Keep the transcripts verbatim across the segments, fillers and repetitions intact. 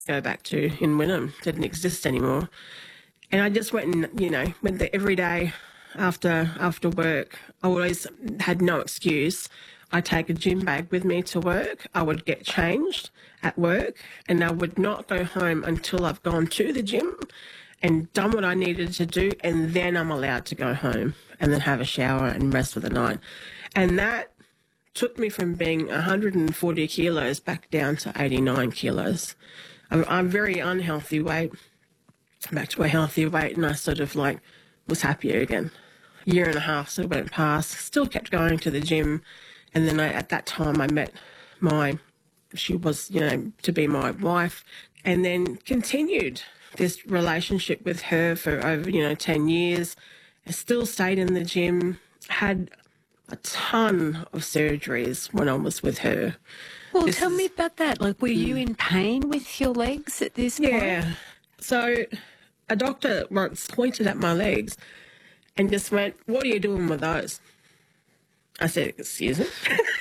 go back to in Wynnum. Didn't exist anymore. And I just went and, you know, went there every day after after work. I always had no excuse. I'd take a gym bag with me to work. I would get changed at work, and I would not go home until I've gone to the gym and done what I needed to do, and then I'm allowed to go home and then have a shower and rest for the night. And that took me from being one hundred forty kilos back down to eighty-nine kilos. I'm, I'm very unhealthy weight, back to a healthy weight, and I sort of like was happier again. A year and a half sort of went past, still kept going to the gym, and then I, at that time I met my, she was, you know, to be my wife, and then continued this relationship with her for over, you know, ten years. I still stayed in the gym, had a ton of surgeries when I was with her. Well, This tell is- me about that. Like, were you in pain with your legs at this point? Yeah. So a doctor once pointed at my legs and just went, "What are you doing with those?" I said, "Excuse me?"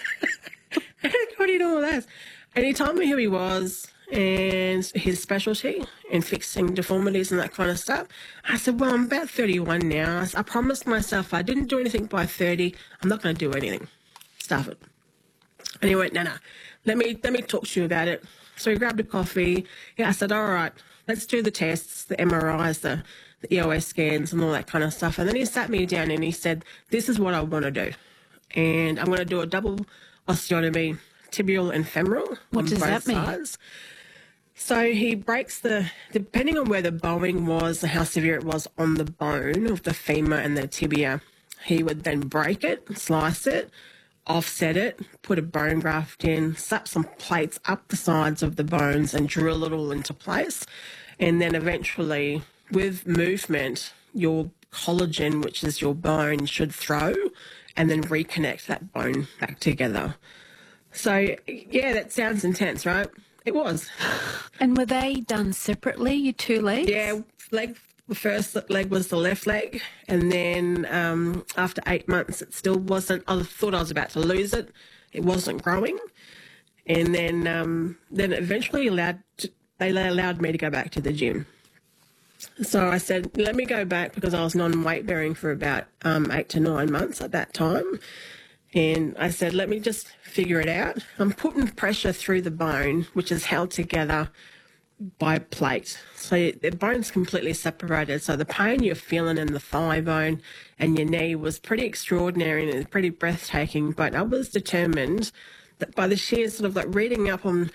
"What are you doing with those?" And he told me who he was and his specialty in fixing deformities and that kind of stuff. I said, "Well, I'm about thirty-one now. I, s- I promised myself I didn't do anything by thirty. I'm not going to do anything. Stuff it." And he went, "No, no, let me let me talk to you about it." So he grabbed a coffee. Yeah, I said, "All right, let's do the tests, the M R Is, the, the E O S scans and all that kind of stuff." And then he sat me down and he said, "This is what I want to do. And I'm going to do a double osteotomy, tibial and femoral." What on does both that mean? sides. So he breaks the, depending on where the bowing was and how severe it was on the bone of the femur and the tibia, he would then break it, slice it, offset it, put a bone graft in, slap some plates up the sides of the bones and drill it all into place. And then eventually, with movement, your collagen, which is your bone, should throw and then reconnect that bone back together. So, yeah, that sounds intense, right? It was. And were they done separately, your two legs? Yeah, leg. The first leg was the left leg, and then um, after eight months, it still wasn't. I thought I was about to lose it. It wasn't growing, and then um, then eventually allowed to, they allowed me to go back to the gym. So I said, let me go back because I was non-weight bearing for about um, eight to nine months at that time. And I said, let me just figure it out. I'm putting pressure through the bone, which is held together by a plate. So the bone's completely separated. So the pain you're feeling in the thigh bone and your knee was pretty extraordinary and pretty breathtaking. But I was determined that by the sheer sort of like reading up on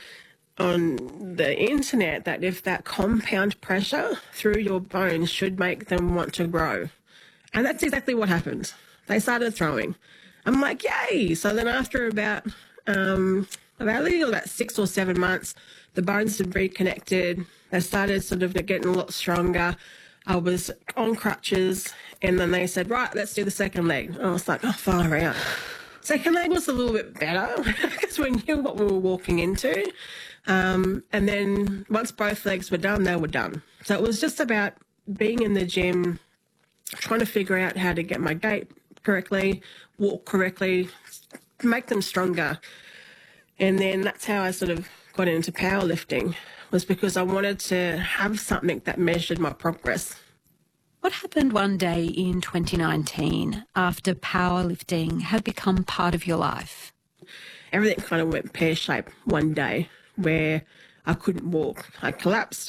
on the internet that if that compound pressure through your bones should make them want to grow. And that's exactly what happened. They started throwing. I'm like, yay. So then after about, um, about, I think it was about six or seven months, the bones had reconnected. They started sort of getting a lot stronger. I was on crutches, and then they said, right, let's do the second leg. I was like, oh, far out. Second leg was a little bit better because we knew what we were walking into. Um, and then once both legs were done, they were done. So it was just about being in the gym, trying to figure out how to get my gait correctly, walk correctly, make them stronger. And then that's how I sort of got into powerlifting, was because I wanted to have something that measured my progress. What happened one day in twenty nineteen after powerlifting had become part of your life? Everything kind of went pear-shaped one day where I couldn't walk. I collapsed.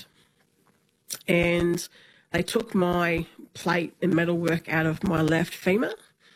And they took my plate and metalwork out of my left femur.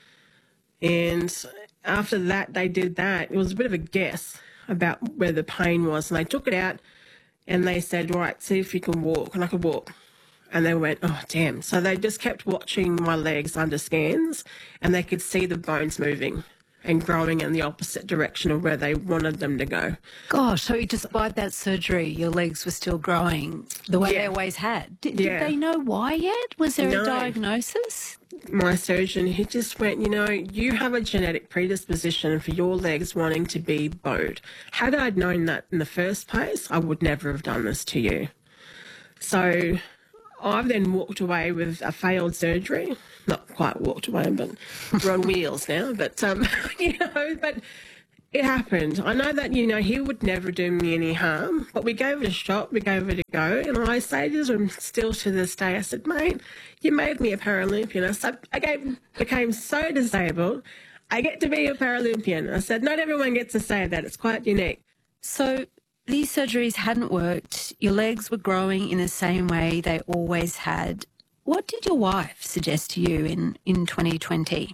And after that, they did that. It was a bit of a guess about where the pain was. And they took it out and they said, right, see if you can walk. And I could walk. And they went, oh, damn. So they just kept watching my legs under scans and they could see the bones moving and growing in the opposite direction of where they wanted them to go. Gosh, so despite that surgery, your legs were still growing the way Yeah. they always had. Did, Yeah. did they know why yet? Was there No. a diagnosis? My surgeon, he just went, you know, you have a genetic predisposition for your legs wanting to be bowed. Had I known that in the first place, I would never have done this to you. So I've then walked away with a failed surgery. Not quite walked away, but we're on wheels now. But, um, you know, but it happened. I know that, you know, he would never do me any harm, but we gave it a shot, we gave it a go, and I say to him still to this day, I said, mate, you made me a Paralympian. I said, I gave, became so disabled, I get to be a Paralympian. I said, not everyone gets to say that. It's quite unique. So these surgeries hadn't worked. Your legs were growing in the same way they always had. What did your wife suggest to you in, in twenty twenty?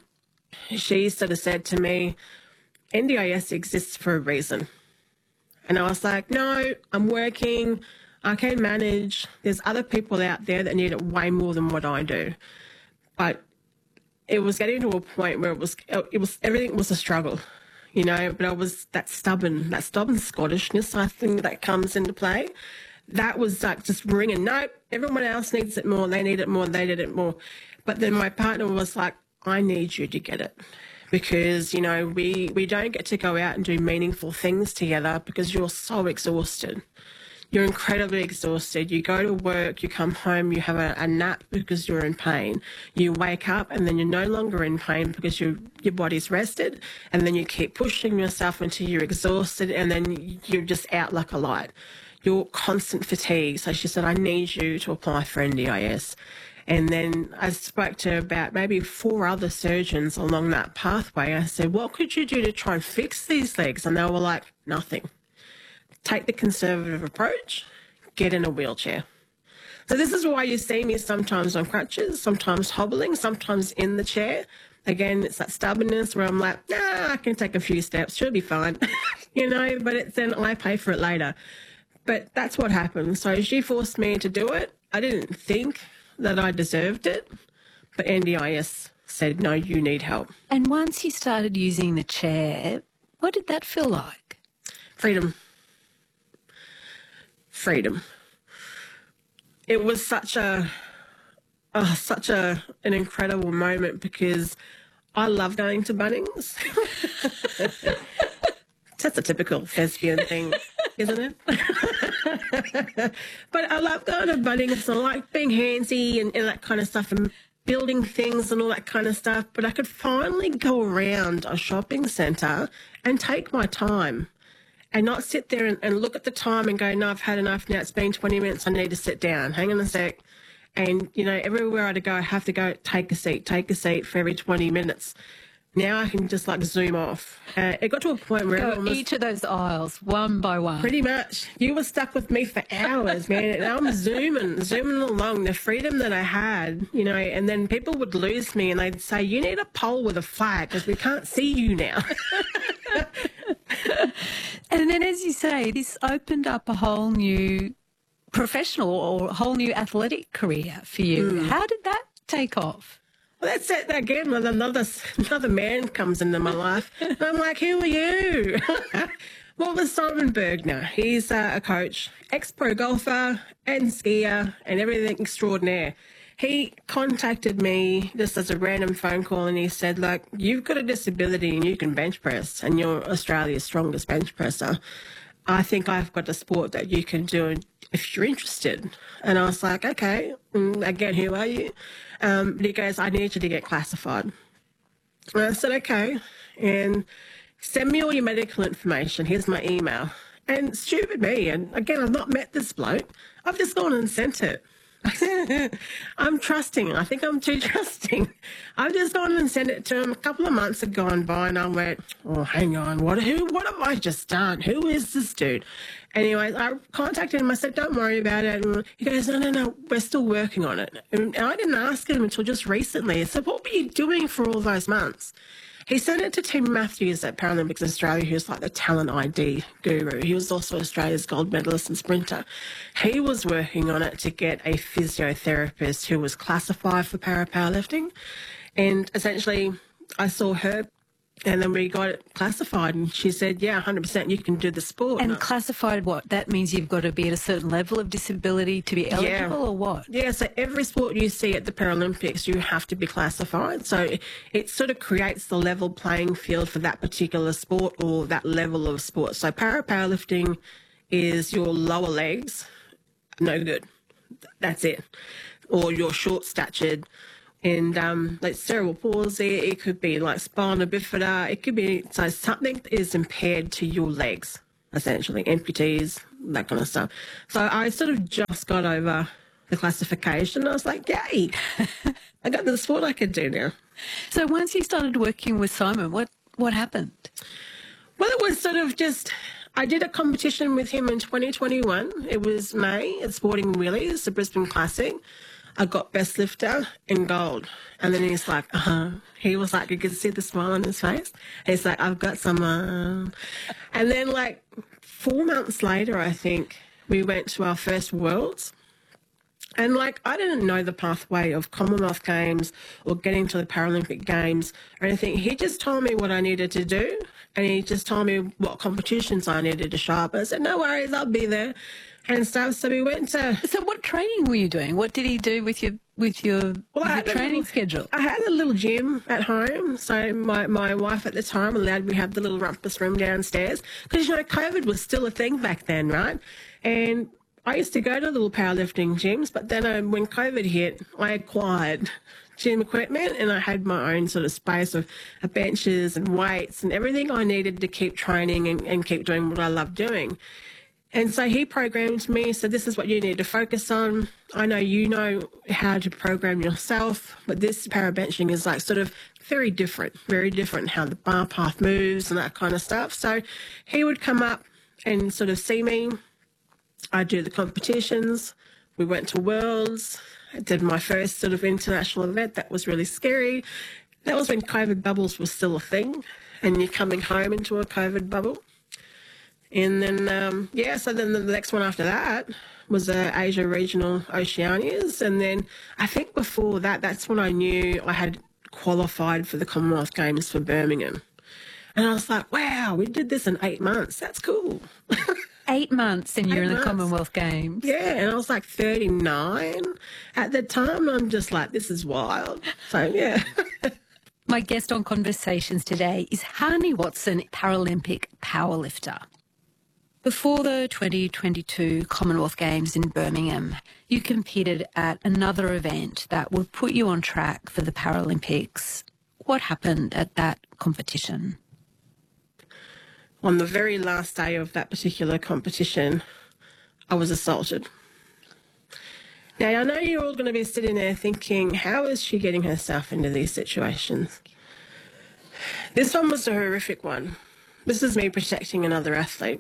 She sort of said to me, N D I S exists for a reason. And I was like, no, I'm working, I can manage. There's other people out there that need it way more than what I do. But it was getting to a point where it was, it was everything was a struggle, you know, but I was that stubborn, that stubborn Scottishness, I think, that comes into play. That was like just ringing, nope, everyone else needs it more, they need it more, they need it more. But then my partner was like, I need you to get it. Because, you know, we, we don't get to go out and do meaningful things together because you're so exhausted. You're incredibly exhausted. You go to work, you come home, you have a, a nap because you're in pain. You wake up and then you're no longer in pain because you, your body's rested, and then you keep pushing yourself until you're exhausted, and then you're just out like a light. You're constant fatigue. So she said, I need you to apply for N D I S. And then I spoke to about maybe four other surgeons along that pathway. I said, what could you do to try and fix these legs? And they were like, nothing. Take the conservative approach, get in a wheelchair. So this is why you see me sometimes on crutches, sometimes hobbling, sometimes in the chair. Again, it's that stubbornness where I'm like, nah, I can take a few steps, she'll be fine. You know, but it's then I pay for it later. But that's what happened. So she forced me to do it. I didn't think that I deserved it, but N D I S said, no, you need help. And once you started using the chair, what did that feel like? Freedom. Freedom. It was such a, oh, such a an incredible moment because I love going to Bunnings. That's a typical thespian thing, isn't it? But I love going to Bunnings. I like being handsy and, and that kind of stuff and building things and all that kind of stuff. But I could finally go around a shopping centre and take my time and not sit there and, and look at the time and go, no, I've had enough now. It's been twenty minutes. I need to sit down. Hang on a sec. And, you know, everywhere I go, I have to go take a seat, take a seat for every twenty minutes. Now I can just like zoom off. Uh, it got to a point where Go each of those aisles, one by one. Pretty much. You were stuck with me for hours, man. And I'm zooming, zooming along. The freedom that I had, you know, and then people would lose me and they'd say, you need a pole with a flag because we can't see you now. And then, as you say, this opened up a whole new professional or a whole new athletic career for you. Mm. How did that take off? Well, that's it again. Another another man comes into my life. And I'm like, who are you? Well, it was Simon Bergner. He's uh, a coach, ex-pro golfer and skier and everything extraordinaire. He contacted me just as a random phone call and he said, look, you've got a disability and you can bench press and you're Australia's strongest bench presser. I think I've got a sport that you can do if you're interested. And I was like, okay, again, who are you? Um, but he goes, I need you to get classified. And I said, okay. And send me all your medical information. Here's my email. And stupid me. And again, I've not met this bloke. I've just gone and sent it. I'm trusting. I think I'm too trusting. I've just gone and sent it to him. A couple of months had gone by and I went, oh, hang on. What, who, what have I just done? Who is this dude? Anyway, I contacted him. I said, don't worry about it. And he goes, no, no, no, we're still working on it. And I didn't ask him until just recently. I said, what were you doing for all those months? He sent it to Tim Matthews at Paralympics Australia, who's like the talent I D guru. He was also Australia's gold medalist and sprinter. He was working on it to get a physiotherapist who was classified for para-powerlifting. And essentially, I saw her and then we got it classified and she said, yeah, one hundred percent you can do the sport. And no. Classified what? That means you've got to be at a certain level of disability to be eligible yeah. or what? Yeah, so every sport you see at the Paralympics, you have to be classified. So it, it sort of creates the level playing field for that particular sport or that level of sport. So para-powerlifting is your lower legs, no good. That's it. Or you're short-statured And um, like cerebral palsy, it could be like spina bifida, it could be so something that is impaired to your legs, essentially, amputees, that kind of stuff. So I sort of just got over the classification. I was like, yay, I got the sport I could do now. So once you started working with Simon, what, what happened? Well, it was sort of just, I did a competition with him in twenty twenty-one. It was May at Sporting Willies, the Brisbane Classic. I got best lifter and gold. And then he's like, uh-huh. He was like, you could see the smile on his face. He's like, I've got some. Uh... And then like four months later, I think, we went to our first Worlds. And like, I didn't know the pathway of Commonwealth Games or getting to the Paralympic Games or anything. He just told me what I needed to do. And he just told me what competitions I needed to show up. I said, no worries, I'll be there. And stuff. So we went to. So what training were you doing? What did he do with your with your, well, with your training little, schedule? I had a little gym at home. So my, my wife at the time allowed me to have the little rumpus room downstairs because, you know, COVID was still a thing back then, right? And I used to go to little powerlifting gyms, but then um, when COVID hit, I acquired gym equipment and I had my own sort of space of uh, benches and weights and everything I needed to keep training and, and keep doing what I love doing. And so he programmed me, so this is what you need to focus on. I know you know how to program yourself, but this parabenching is like sort of very different, very different how the bar path moves and that kind of stuff. So he would come up and sort of see me. I'd do the competitions. We went to Worlds. I did my first sort of international event. That was really scary. That was when COVID bubbles was still a thing and you're coming home into a COVID bubble. And then, um, yeah, so then the next one after that was uh, Asia Regional Oceanias. And then I think before that, that's when I knew I had qualified for the Commonwealth Games for Birmingham. And I was like, wow, we did this in eight months. That's cool. Eight months and you're Eight in the months. Commonwealth Games. Yeah, and I was like thirty-nine at the time. I'm just like, this is wild. So, yeah. My guest on Conversations today is Hani Watson, Paralympic powerlifter. Before the twenty twenty-two Commonwealth Games in Birmingham, you competed at another event that would put you on track for the Paralympics. What happened at that competition? On the very last day of that particular competition, I was assaulted. Now, I know you're all going to be sitting there thinking, how is she getting herself into these situations? This one was a horrific one. This is me protecting another athlete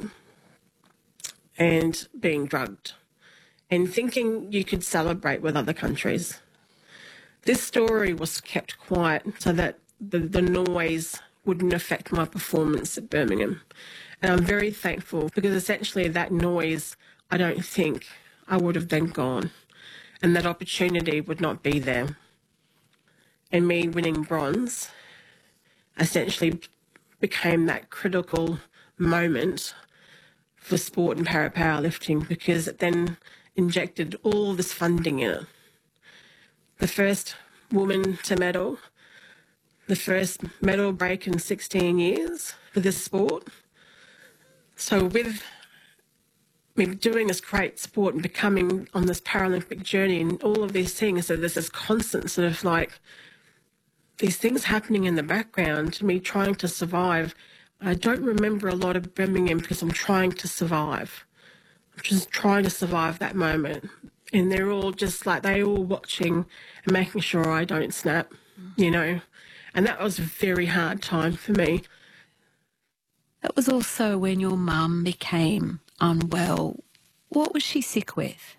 and being drugged and thinking you could celebrate with other countries. This story was kept quiet so that the, the noise wouldn't affect my performance at Birmingham. And I'm very thankful because essentially that noise, I don't think I would have then gone and that opportunity would not be there. And me winning bronze essentially became that critical moment for sport and para-powerlifting because it then injected all this funding in it. The first woman to medal, the first medal break in sixteen years for this sport. So with me doing this great sport and becoming on this Paralympic journey and all of these things, so there's this constant sort of like these things happening in the background, me trying to survive. I don't remember a lot of Birmingham because I'm trying to survive. I'm just trying to survive that moment. And they're all just like, they all watching and making sure I don't snap, you know. And that was a very hard time for me. That was also when your mum became unwell. What was she sick with?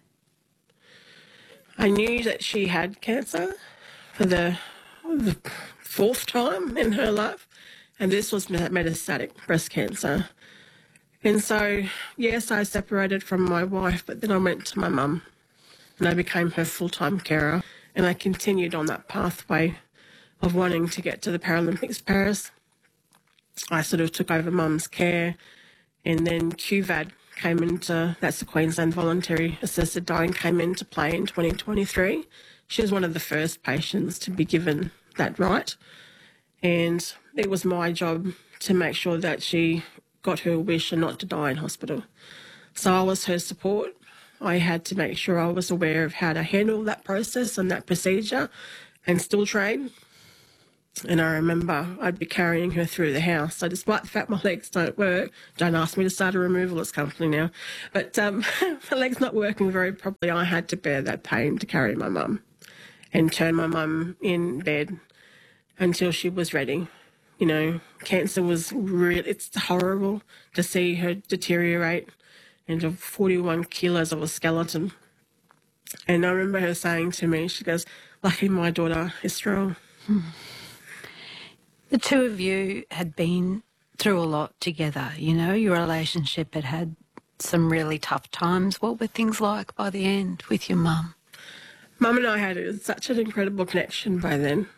I knew that she had cancer for the, the fourth time in her life. And this was metastatic breast cancer. And so, yes, I separated from my wife, but then I went to my mum and I became her full-time carer. And I continued on that pathway of wanting to get to the Paralympics Paris. I sort of took over mum's care, and then Q V A D came into, that's the Queensland Voluntary Assisted Dying, came into play in twenty twenty-three. She was one of the first patients to be given that right. And it was my job to make sure that she got her wish and not to die in hospital. So I was her support. I had to make sure I was aware of how to handle that process and that procedure. and still train. And I remember I'd be carrying her through the house. So despite the fact my legs don't work, don't ask me to start a removalist company now, but um, my legs not working very properly, I had to bear that pain to carry my mum and turn my mum in bed until she was ready. You know, cancer was real. It's horrible to see her deteriorate into forty-one kilos of a skeleton. And I remember her saying to me, she goes, lucky my daughter is strong. Hmm. The two of you had been through a lot together, you know, your relationship had had some really tough times. What were things like by the end with your mum? Mum and I had such an incredible connection by then.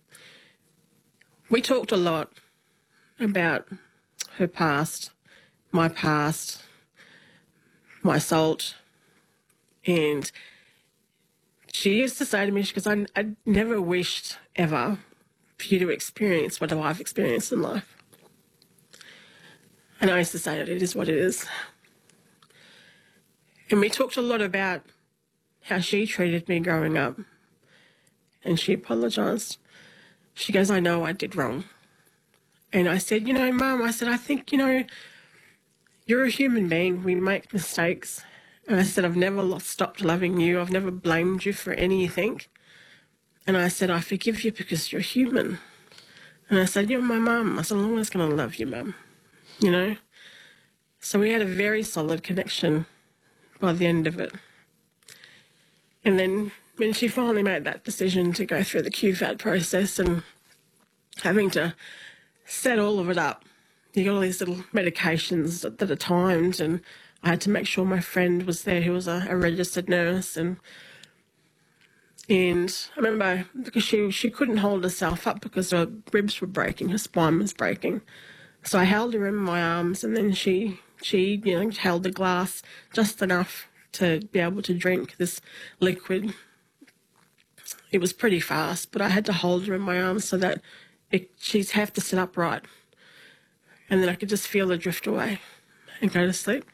We talked a lot about her past, my past, my salt, and she used to say to me, she goes, I, I never wished ever for you to experience what I've experienced in life. And I used to say that it is what it is. And we talked a lot about how she treated me growing up. And she apologised. She goes, I know I did wrong. And I said, you know, Mum, I said, I think, you know, you're a human being. We make mistakes. And I said, I've never stopped loving you. I've never blamed you for anything. And I said, I forgive you because you're human. And I said, you're my mum. I said, I'm always going to love you, Mum. You know? So we had a very solid connection by the end of it. And then when she finally made that decision to go through the Q FAT process and having to set all of it up, you got all these little medications that, that are timed, and I had to make sure my friend was there who was a, a registered nurse. And and I remember because she, she couldn't hold herself up because her ribs were breaking, her spine was breaking. So I held her in my arms, and then she, she you know, held the glass just enough to be able to drink this liquid. It was pretty fast, but I had to hold her in my arms so that it, she'd have to sit upright. And then I could just feel her drift away and go to sleep.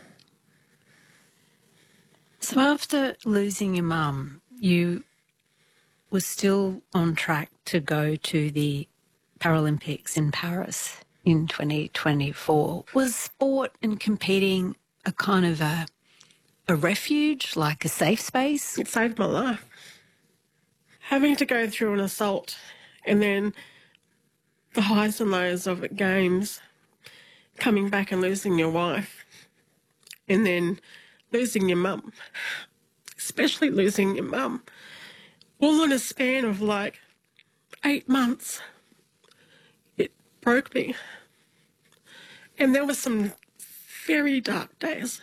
So after losing your mum, you were still on track to go to the Paralympics in Paris in twenty twenty-four. Was sport and competing a kind of a, a refuge, like a safe space? It saved my life. Having to go through an assault and then the highs and lows of it, games, coming back and losing your wife, and then losing your mum, especially losing your mum, all in a span of like eight months. It broke me. And there were some very dark days,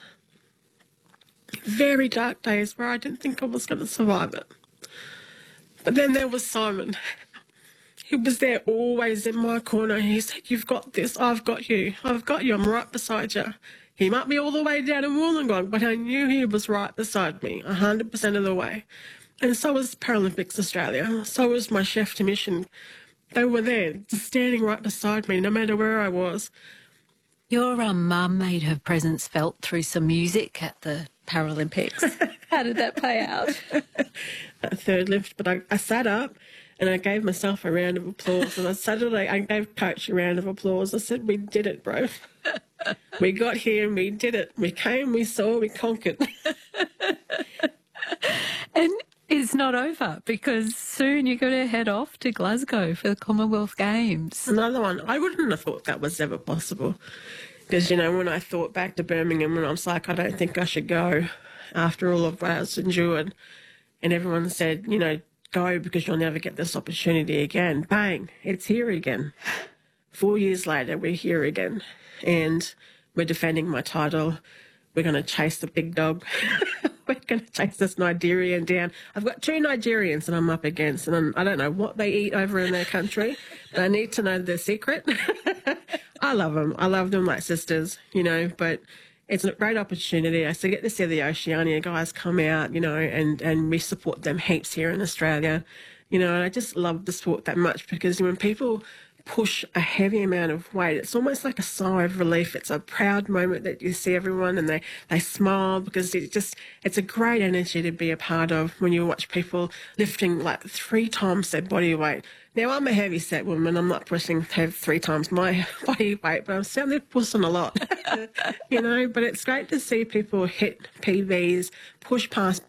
very dark days where I didn't think I was going to survive it. But then there was Simon. He was there always in my corner. He said, you've got this, I've got you, I've got you, I'm right beside you. He might be all the way down in Wollongong, but I knew he was right beside me, one hundred percent of the way. And so was Paralympics Australia, so was my chef de mission. They were there, just standing right beside me, no matter where I was. Your um, mum made her presence felt through some music at the Paralympics. How did that play out? A third lift, but I, I sat up and I gave myself a round of applause. And on Saturday, I gave Coach a round of applause. I said, we did it, bro. We got here and we did it. We came, we saw, we conquered. And it's not over, because soon you're going to head off to Glasgow for the Commonwealth Games. Another one. I wouldn't have thought that was ever possible. Because, you know, when I thought back to Birmingham, and I was like, I don't think I should go after all of what I was endured. And everyone said, you know, go because you'll never get this opportunity again. Bang, it's here again. Four years later, we're here again. And we're defending my title. We're going to chase the big dog. We're going to chase this Nigerian down. I've got two Nigerians that I'm up against, and I'm, I don't know what they eat over in their country, but I need to know their secret. I love them. I love them like sisters, you know, but it's a great opportunity. I still get to see the Oceania guys come out, you know, and, and we support them heaps here in Australia, you know, and I just love the sport that much, because when people push a heavy amount of weight, it's almost like a sigh of relief. It's a proud moment that you see everyone and they, they smile, because it just, it's a great energy to be a part of when you watch people lifting like three times their body weight. Now, I'm a heavy set woman. I'm not pushing to have three times my body weight, but I'm certainly pushing a lot, you know, but it's great to see people hit P Bs, push past